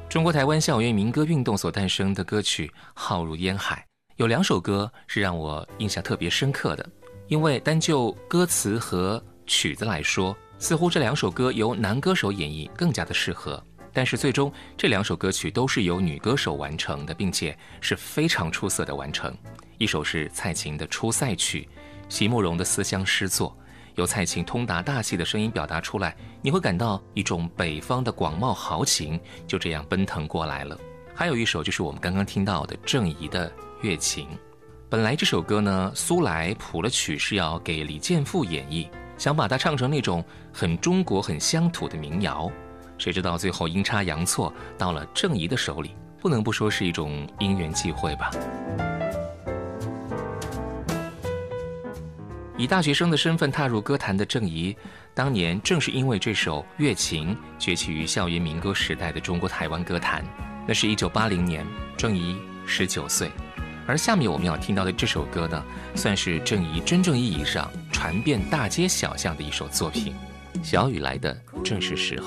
中国台湾校园民歌运动所诞生的歌曲浩如烟海，有2首歌是让我印象特别深刻的，因为单就歌词和曲子来说，似乎这2首歌由男歌手演绎更加的适合，但是最终这2首歌曲都是由女歌手完成的，并且是非常出色的完成。一首是蔡琴的《出塞曲》，席慕容的思乡诗作，由蔡琴通达大气的声音表达出来，你会感到一种北方的广袤豪情就这样奔腾过来了。还有一首就是我们刚刚听到的郑怡的《月情》。本来这首歌呢，苏来谱了曲是要给李健富演绎，想把它唱成那种很中国很乡土的民谣，谁知道最后阴差阳错到了郑怡的手里，不能不说是一种因缘际会吧。以大学生的身份踏入歌坛的郑怡，当年正是因为这首《月情》崛起于校园民歌时代的中国台湾歌坛。那是1980年，郑怡19岁。而下面我们要听到的这首歌呢，算是郑怡真正意义上传遍大街小巷的一首作品。小雨来的正是时候。